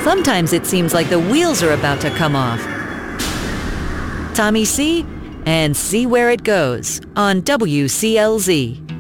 Sometimes it seems like the wheels are about to come off. Tommy C. and See Where It Goes on WCLZ.